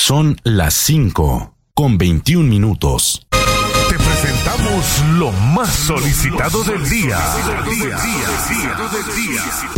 Son las 5:21. Te presentamos lo más solicitado del día.